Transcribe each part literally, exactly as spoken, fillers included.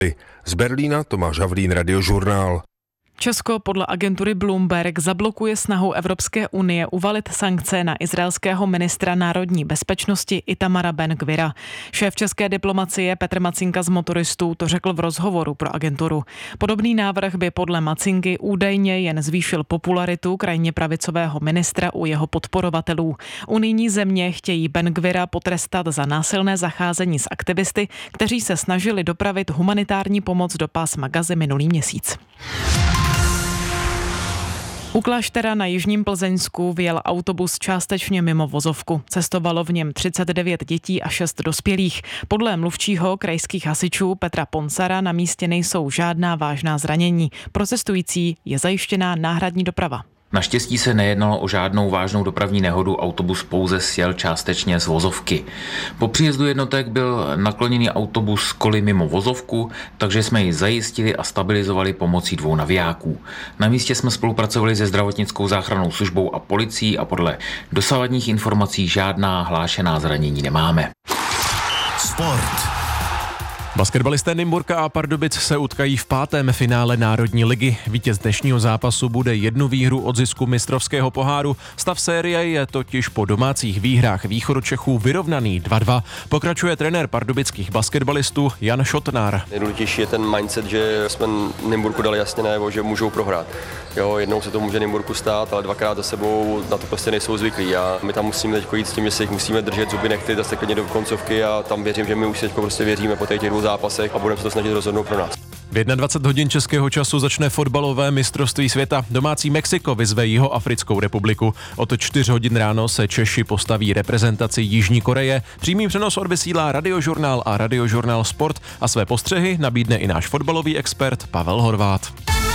Z Berlína Tomáš Havlín, Radiožurnál. Česko podle agentury Bloomberg zablokuje snahu Evropské unie uvalit sankce na izraelského ministra národní bezpečnosti Itamara Ben-Gvira. Šéf české diplomacie Petr Macinka z Motoristů to řekl v rozhovoru pro agenturu. Podobný návrh by podle Macinky údajně jen zvýšil popularitu krajně pravicového ministra u jeho podporovatelů. Unijní země chtějí Ben-Gvira potrestat za násilné zacházení s aktivisty, kteří se snažili dopravit humanitární pomoc do pásma Gazy minulý měsíc. U Kláštera na jižním Plzeňsku vyjel autobus částečně mimo vozovku. Cestovalo v něm třicet devět dětí a šest dospělých. Podle mluvčího krajských hasičů Petra Ponsara na místě nejsou žádná vážná zranění. Pro cestující je zajištěná náhradní doprava. Naštěstí se nejednalo o žádnou vážnou dopravní nehodu, autobus pouze sjel částečně z vozovky. Po příjezdu jednotek byl nakloněný autobus s koly mimo vozovku, takže jsme ji zajistili a stabilizovali pomocí dvou navijáků. Na místě jsme spolupracovali se zdravotnickou záchrannou službou a policií a podle dosavadních informací žádná hlášená zranění nemáme. Sport. Basketbalisté Nymburka a Pardubic se utkají v pátém finále Národní ligy. Vítěz dnešního zápasu bude jednu výhru od zisku mistrovského poháru. Stav série je totiž po domácích výhrách Východočechů vyrovnaný dva dva. Pokračuje trenér pardubických basketbalistů Jan Šotnár. Nejdůležitější je ten mindset, že jsme Nymburku dali jasně najevo, že můžou prohrát. Jo, jednou se to může Nymburku stát, ale dvakrát za sebou na to prostě nejsou zvyklí. A my tam musíme teď jít s tím, že se jich musíme držet zuby nechty, zase klidně do koncovky a tam věřím, že my už teď prostě věříme po těch dvou zápasech a budeme se to snažit rozhodnout pro nás. V dvacet jedna hodin českého času začne fotbalové mistrovství světa. Domácí Mexiko vyzve Jihoafrickou republiku. Od čtyř hodin ráno se Češi postaví reprezentaci Jižní Koreje. Přímý přenos odvysílá Radiožurnál a Radiožurnál Sport a své postřehy nabídne i náš fotbalový expert Pavel Horvát.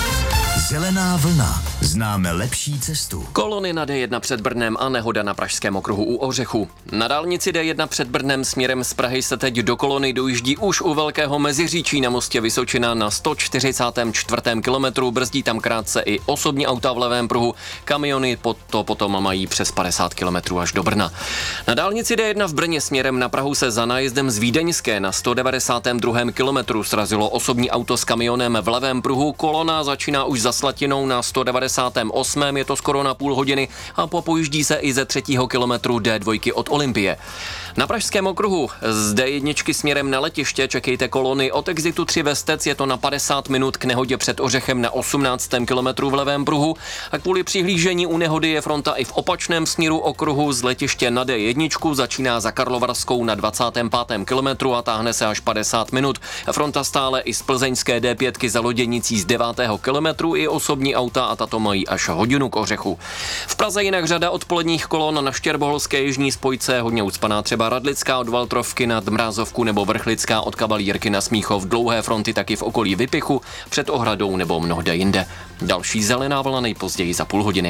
Zelená vlna. Známe lepší cestu. Kolony na D jedna před Brnem a nehoda na pražském okruhu u Ořechu. Na dálnici D jedna před Brnem směrem z Prahy se teď do kolony dojíždí už u Velkého Meziříčí na mostě Vysočina na sto čtyřicátém čtvrtém kilometru. Brzdí tam krátce i osobní auta v levém pruhu. Kamiony pod to potom mají přes padesát kilometrů až do Brna. Na dálnici D jedna v Brně směrem na Prahu se za nájezdem z Vídeňské na sto devadesátém druhém kilometru srazilo osobní auto s kamionem v levém pruhu. Kolona začíná už za Slatinou na sto devadesátém osmém je to skoro na půl hodiny a popojíždí se i ze třetího kilometru D dva od Olympie. Na pražském okruhu z D jedna směrem na letiště čekejte kolony od exitu tři Vestec, je to na padesát minut, k nehodě před Ořechem na osmnáctém kilometru v levém pruhu a kvůli přihlížení u nehody je fronta i v opačném směru okruhu z letiště na D jedna, začíná za Karlovarskou na dvacátém pátém kilometru a táhne se až padesát minut. Fronta stále i z plzeňské D pět za Loděnicí z devátého kilometru i osobní auta a tato mají až hodinu k Ořechu. V Praze jinak řada odpoledních kolon na Štěrboholské jižní spojce, hodně ucpaná třeba Radlická od Valtrovky nad Mrázovku nebo Vrchlická od Kavalírky na Smíchov, dlouhé fronty taky v okolí Vypichu, před Ohradou nebo mnohde jinde. Další zelená vlna nejpozději za půl hodiny.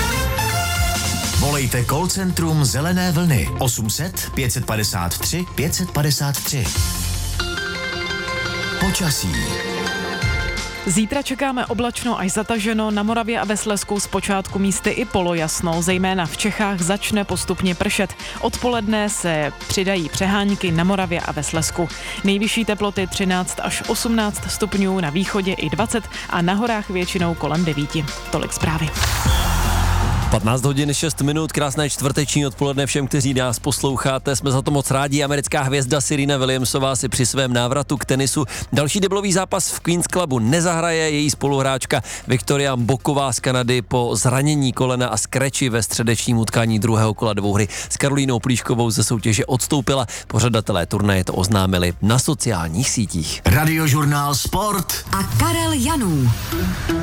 Volejte call centrum Zelené vlny osm set pět padesát tři pět padesát tři. Počasí. Zítra čekáme oblačno až zataženo, na Moravě a ve Slezsku zpočátku místy i polojasno, zejména v Čechách začne postupně pršet. Odpoledne se přidají přehánky na Moravě a ve Slezsku. Nejvyšší teploty třináct až osmnáct stupňů, na východě i dvacet a na horách většinou kolem devíti. Tolik zprávy. patnáct hodin šest minut, krásné čtvrteční odpoledne všem, kteří nás posloucháte. Jsme za to moc rádi. Americká hvězda Serena Williamsová si při svém návratu k tenisu další deblový zápas v Queen's Clubu nezahraje. Její spoluhráčka Viktoria Boková z Kanady po zranění kolena a skreči ve středečním utkání druhého kola dvouhry s Karolínou Plíškovou ze soutěže odstoupila. Pořadatelé turnaje to oznámili na sociálních sítích. Radiožurnál Sport a Karel Janů.